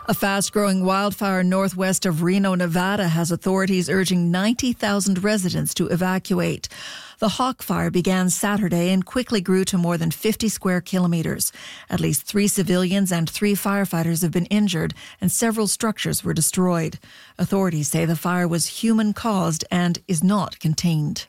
A fast-growing wildfire northwest of Reno, Nevada, has authorities urging 90,000 residents to evacuate. The Hawk Fire began Saturday and quickly grew to more than 50 square kilometers. At least 3 civilians and 3 firefighters have been injured, and several structures were destroyed. Authorities say the fire was human-caused and is not contained.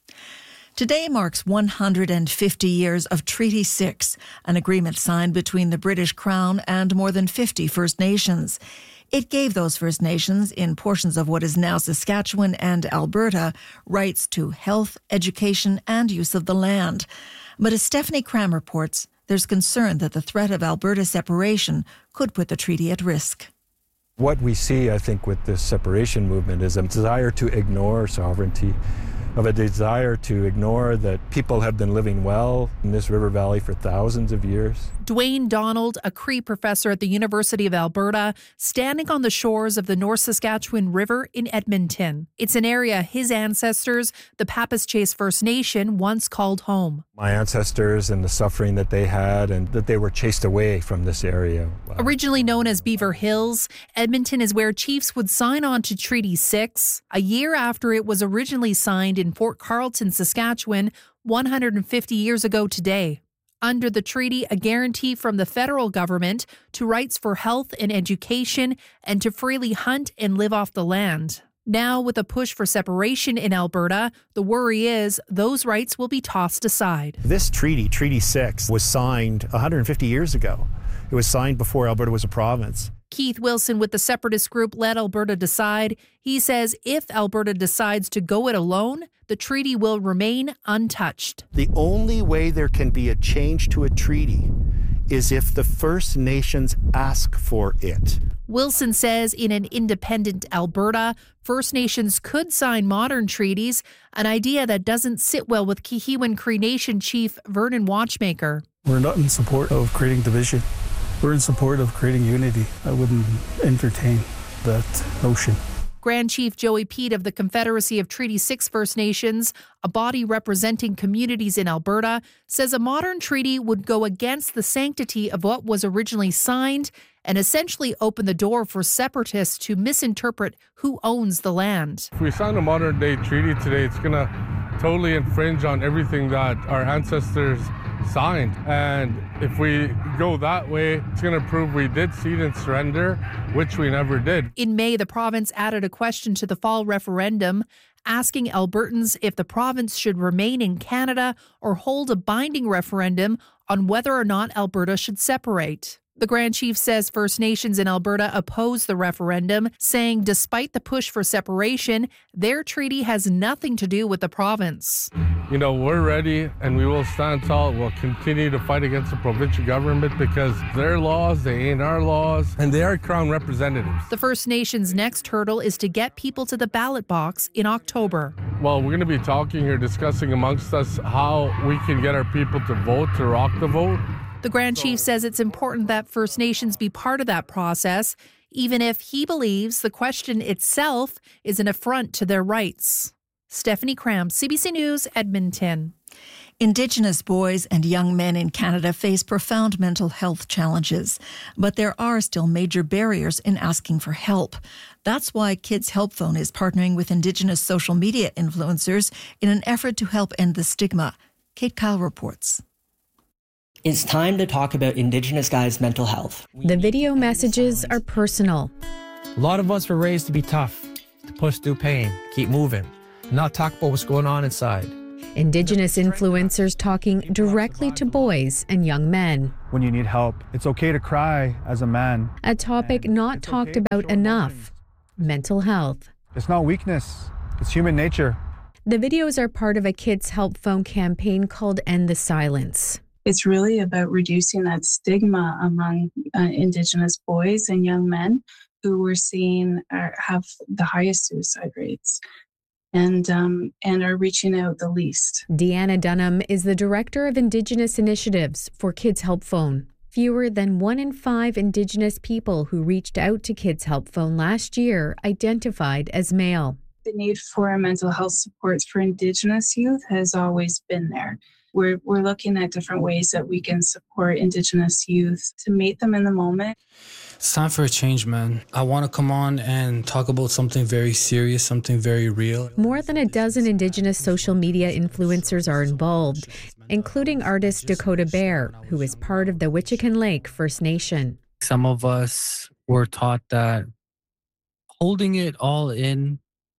Today marks 150 years of Treaty 6, an agreement signed between the British Crown and more than 50 First Nations. It gave those First Nations in portions of what is now Saskatchewan and Alberta rights to health, education and use of the land. But as Stephanie Cram reports, there's concern that the threat of Alberta separation could put the treaty at risk. What we see, I think, with this separation movement is a desire to ignore sovereignty, of a desire to ignore that people have been living well in this river valley for thousands of years. Dwayne Donald, a Cree professor at the University of Alberta, standing on the shores of the North Saskatchewan River in Edmonton. It's an area his ancestors, the Papas-Chase First Nation, once called home. My ancestors and the suffering that they had, and that they were chased away from this area. Wow. Originally known as Beaver Hills, Edmonton is where chiefs would sign on to Treaty 6, a year after it was originally signed in Fort Carlton, Saskatchewan, 150 years ago today. Under the treaty, a guarantee from the federal government to rights for health and education and to freely hunt and live off the land. Now, with a push for separation in Alberta, the worry is those rights will be tossed aside. This treaty, Treaty 6, was signed 150 years ago. It was signed before Alberta was a province. Keith Wilson with the separatist group Let Alberta Decide. He says if Alberta decides to go it alone, the treaty will remain untouched. The only way there can be a change to a treaty is if the First Nations ask for it. Wilson says in an independent Alberta, First Nations could sign modern treaties, an idea that doesn't sit well with Kihiwan Cree Nation Chief Vernon Watchmaker. We're not in support of creating division. We're in support of creating unity. I wouldn't entertain that notion. Grand Chief Joey Pete of the Confederacy of Treaty 6 First Nations, a body representing communities in Alberta, says a modern treaty would go against the sanctity of what was originally signed and essentially open the door for separatists to misinterpret who owns the land. If we sign a modern day treaty today, it's going to totally infringe on everything that our ancestors signed. And if we go that way, it's going to prove we did cede and surrender, which we never did. In May, the province added a question to the fall referendum asking Albertans if the province should remain in Canada or hold a binding referendum on whether or not Alberta should separate. The Grand Chief says First Nations in Alberta oppose the referendum, saying despite the push for separation, their treaty has nothing to do with the province. You know, we're ready and we will stand tall. We'll continue to fight against the provincial government because their laws, they ain't our laws, and they are Crown representatives. The First Nations' next hurdle is to get people to the ballot box in October. Well, we're going to be talking here, discussing amongst us how we can get our people to vote, to rock the vote. The Grand Chief says it's important that First Nations be part of that process, even if he believes the question itself is an affront to their rights. Stephanie Cram, CBC News, Edmonton. Indigenous boys and young men in Canada face profound mental health challenges, but there are still major barriers in asking for help. That's why Kids Help Phone is partnering with Indigenous social media influencers in an effort to help end the stigma. Kate Kyle reports. It's time to talk about Indigenous guys' mental health. The video messages are personal. A lot of us were raised to be tough, to push through pain, keep moving, not talk about what's going on inside. Indigenous influencers talking directly to boys and young men. When you need help, it's okay to cry as a man. A topic not talked about enough. Mental health. It's not weakness, it's human nature. The videos are part of a Kids Help Phone campaign called End the Silence. It's really about reducing that stigma among Indigenous boys and young men who we're seeing have the highest suicide rates and are reaching out the least. Deanna Dunham is the director of Indigenous initiatives for Kids Help Phone. Fewer than 1 in 5 Indigenous people who reached out to Kids Help Phone last year identified as male. The need for mental health supports for Indigenous youth has always been there. we're looking at different ways that we can support Indigenous youth to meet them in the moment. It's time for a change, man. I want to come on and talk about something very serious, something very real. More than a dozen Indigenous social media influencers are involved, including artist Dakota Bear, who is part of the Witchican Lake First Nation. Some of us were taught that holding it all in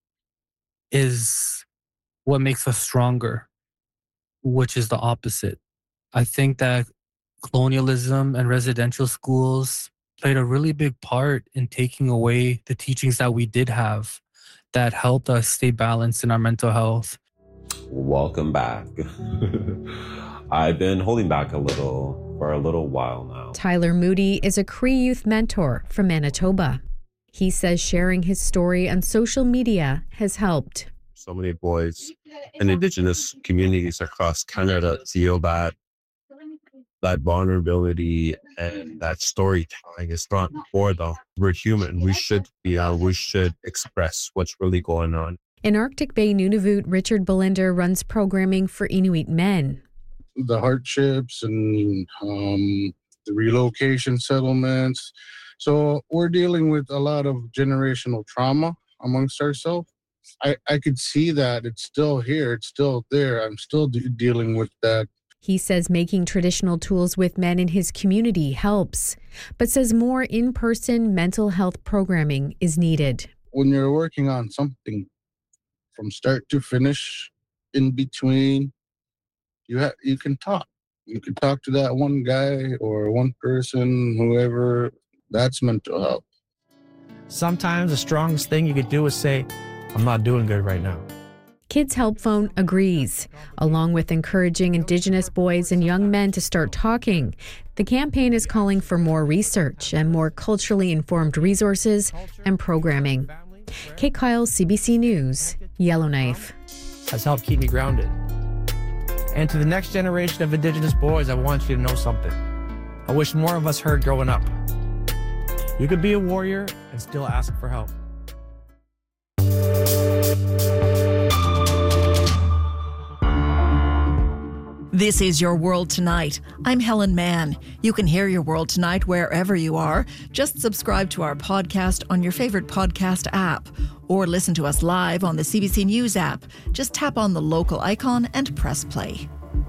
is what makes us stronger, which is the opposite. I think that colonialism and residential schools played a really big part in taking away the teachings that we did have that helped us stay balanced in our mental health. Welcome back. I've been holding back for a little while now. Tyler Moody is a Cree youth mentor from Manitoba. He says sharing his story on social media has helped. So many boys in Indigenous communities across Canada feel that vulnerability and that storytelling is not for them. We're human. We should express what's really going on. In Arctic Bay, Nunavut, Richard Belinder runs programming for Inuit men. The hardships and the relocation settlements. So we're dealing with a lot of generational trauma amongst ourselves. I could see that it's still here. It's still there. I'm still dealing with that. He says making traditional tools with men in his community helps, but says more in-person mental health programming is needed. When you're working on something from start to finish, in between, you can talk. You can talk to that one guy or one person, whoever. That's mental health. Sometimes the strongest thing you could do is say, I'm not doing good right now. Kids Help Phone agrees. Along with encouraging Indigenous boys and young men to start talking, the campaign is calling for more research and more culturally informed resources and programming. Kate Kyle, CBC News, Yellowknife. Has helped keep me grounded. And to the next generation of Indigenous boys, I want you to know something. I wish more of us heard growing up. You could be a warrior and still ask for help. This is Your World Tonight. I'm Helen Mann. You can hear Your World Tonight wherever you are. Just subscribe to our podcast on your favorite podcast app or listen to us live on the CBC News app. Just tap on the local icon and press play.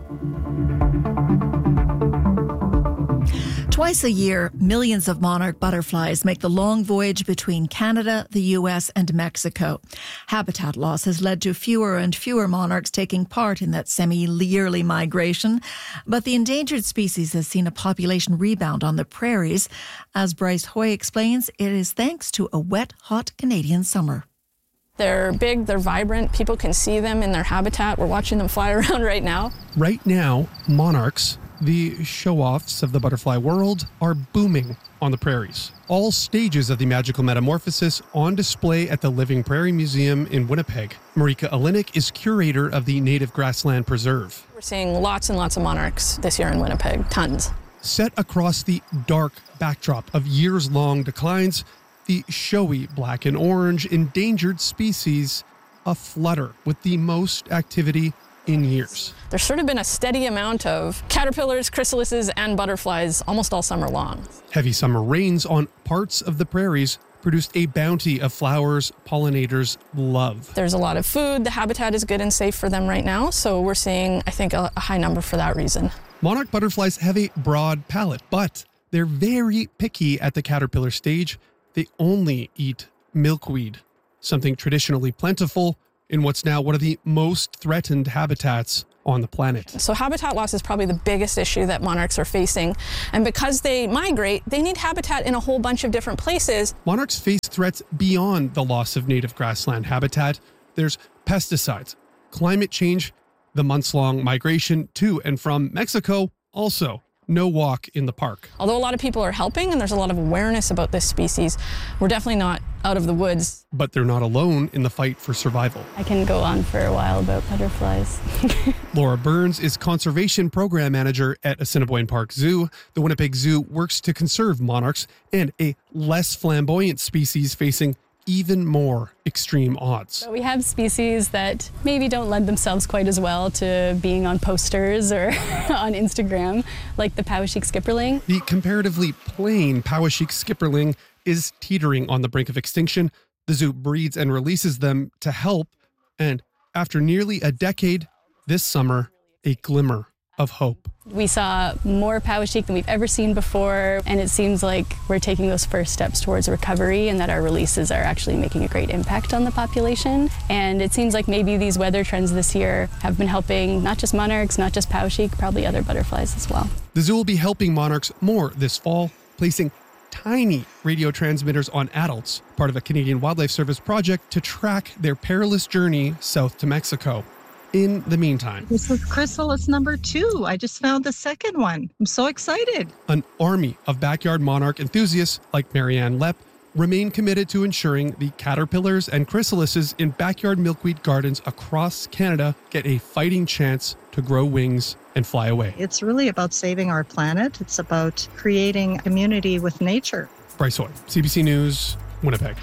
Twice a year, millions of monarch butterflies make the long voyage between Canada, the US, and Mexico. Habitat loss has led to fewer and fewer monarchs taking part in that semi-yearly migration, but the endangered species has seen a population rebound on the prairies. As Bryce Hoy explains, it is thanks to a wet, hot Canadian summer. They're big, they're vibrant, people can see them in their habitat. We're watching them fly around right now. Right now, monarchs, the show-offs of the butterfly world, are booming on the prairies. All stages of the magical metamorphosis on display at the Living Prairie Museum in Winnipeg. Marika Alinik is curator of the Native Grassland Preserve. We're seeing lots and lots of monarchs this year in Winnipeg, tons. Set across the dark backdrop of years-long declines, the showy black and orange endangered species aflutter with the most activity in years. There's sort of been a steady amount of caterpillars, chrysalises, and butterflies almost all summer long. Heavy summer rains on parts of the prairies produced a bounty of flowers pollinators love. There's a lot of food. The habitat is good and safe for them right now, so we're seeing, I think, a high number for that reason. Monarch butterflies have a broad palate, but they're very picky at the caterpillar stage. They only eat milkweed, something traditionally plentiful in what's now one of the most threatened habitats on the planet. So habitat loss is probably the biggest issue that monarchs are facing. And because they migrate, they need habitat in a whole bunch of different places. Monarchs face threats beyond the loss of native grassland habitat. There's pesticides, climate change, the months-long migration to and from Mexico, also no walk in the park. Although a lot of people are helping and there's a lot of awareness about this species, we're definitely not out of the woods. But they're not alone in the fight for survival. I can go on for a while about butterflies. Laura Burns is Conservation Program Manager at Assiniboine Park Zoo. The Winnipeg Zoo works to conserve monarchs and a less flamboyant species facing even more extreme odds. So we have species that maybe don't lend themselves quite as well to being on posters or on Instagram, like the Poweshiek skipperling. The comparatively plain Poweshiek skipperling is teetering on the brink of extinction. The zoo breeds and releases them to help, and after nearly a decade, this summer, a glimmer of hope. We saw more Poweshiek than we've ever seen before, and it seems like we're taking those first steps towards recovery and that our releases are actually making a great impact on the population. And it seems like maybe these weather trends this year have been helping not just monarchs, not just Poweshiek, probably other butterflies as well. The zoo will be helping monarchs more this fall, placing tiny radio transmitters on adults, part of a Canadian Wildlife Service project to track their perilous journey south to Mexico. In the meantime, this is chrysalis number 2. I just found the second one. I'm so excited. An army of backyard monarch enthusiasts like Marianne Lepp remain committed to ensuring the caterpillars and chrysalises in backyard milkweed gardens across Canada get a fighting chance to grow wings and fly away. It's really about saving our planet. It's about creating community with nature. Bryce Hoy, CBC News, Winnipeg.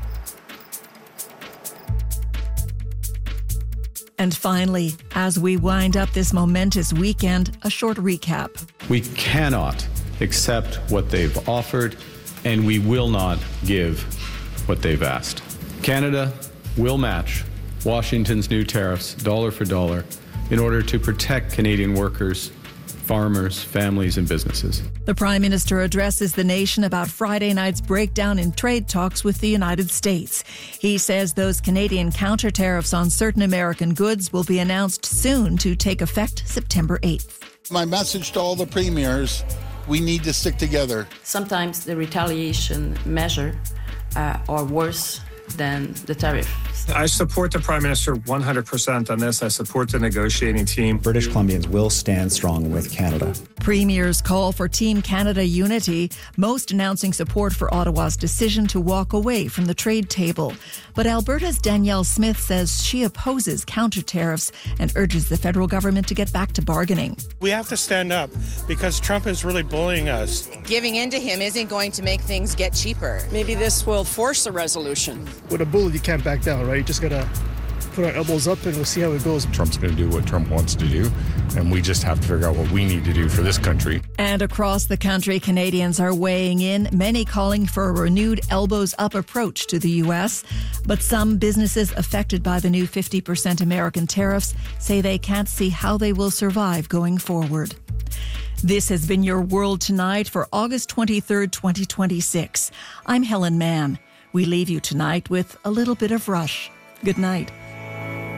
And finally, as we wind up this momentous weekend, a short recap. We cannot accept what they've offered, and we will not give what they've asked. Canada will match Washington's new tariffs dollar for dollar in order to protect Canadian workers, farmers, families, and businesses. The Prime Minister addresses the nation about Friday night's breakdown in trade talks with the United States. He says those Canadian counter tariffs on certain American goods will be announced soon to take effect September 8th. My message to all the premiers, we need to stick together. Sometimes the retaliation measure are worse than the tariff. I support the Prime Minister 100% on this. I support the negotiating team. British Columbians will stand strong with Canada. Premiers call for Team Canada unity, most announcing support for Ottawa's decision to walk away from the trade table. But Alberta's Danielle Smith says she opposes counter tariffs and urges the federal government to get back to bargaining. We have to stand up because Trump is really bullying us. Giving in to him isn't going to make things get cheaper. Maybe this will force a resolution. With a bully, you can't back down, right? You just got to put our elbows up and we'll see how it goes. Trump's going to do what Trump wants to do, and we just have to figure out what we need to do for this country. And across the country, Canadians are weighing in, many calling for a renewed elbows-up approach to the U.S. But some businesses affected by the new 50% American tariffs say they can't see how they will survive going forward. This has been your World Tonight for August 23rd, 2026. I'm Helen Mann. We leave you tonight with a little bit of Rush. Good night.